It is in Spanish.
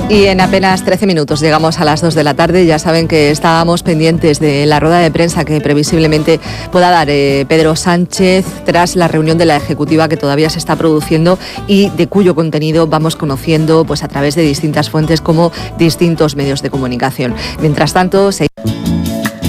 Y en apenas 13 minutos llegamos a las 2 de la tarde. Ya saben que estábamos pendientes de la rueda de prensa que previsiblemente pueda dar Pedro Sánchez tras la reunión de la Ejecutiva que todavía se está produciendo y de cuyo contenido vamos conociendo pues a través de distintas fuentes como distintos medios de comunicación. Mientras tanto,